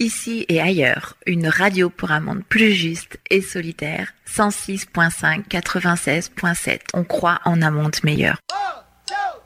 Ici et ailleurs, une radio pour un monde plus juste et solitaire. 106.5, 96.7. On croit en un monde meilleur.